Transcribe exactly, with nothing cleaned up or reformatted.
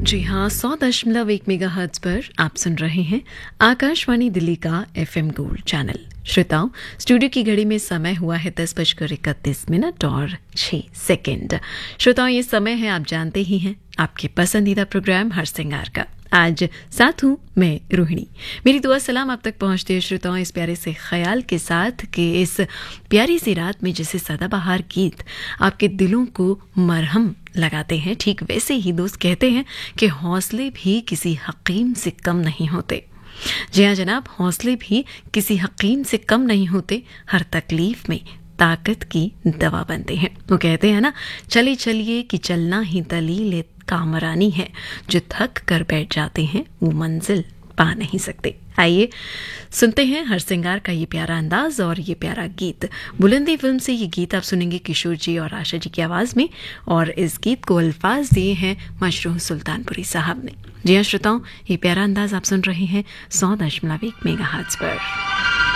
जी हाँ, सौ दशमलव एक मेगा हर्ट्ज पर आप सुन रहे हैं आकाशवाणी दिल्ली का एफएम गोल्ड चैनल। श्रोताओं, स्टूडियो की घड़ी में समय हुआ है दस बजकर इकतीस मिनट और छह सेकेंड। श्रोताओं, ये समय है, आप जानते ही हैं, आपके पसंदीदा प्रोग्राम हर सिंगार का। आज साथ हूं मैं रोहिणी। मेरी दुआ सलाम आप तक पहुंचती है श्रोताओं इस प्यारे से ख्याल के साथ कि इस प्यारी सी रात में जैसे सदाबहार गीत आपके दिलों को मरहम लगाते हैं, ठीक वैसे ही दोस्त कहते हैं कि हौसले भी किसी हकीम से कम नहीं होते। जी हाँ जनाब, हौसले भी किसी हकीम से कम नहीं होते, हर तकलीफ में ताकत की दवा बनते हैं। वो कहते हैं ना, चलिए चलिए कि चलना ही दलील कामरानी है, जो थक कर बैठ जाते हैं वो मंजिल पा नहीं सकते। आइए सुनते हैं हर सिंगार का ये प्यारा अंदाज और ये प्यारा गीत। बुलंदी फिल्म से ये गीत आप सुनेंगे किशोर जी और आशा जी की आवाज में, और इस गीत को अल्फाज दिए हैं मशरूम सुल्तानपुरी साहब ने। जी हाँ श्रोताओं, ये प्यारा अंदाज आप सुन रहे हैं सौ दशमलव एक मेगा हर्ट्ज पर।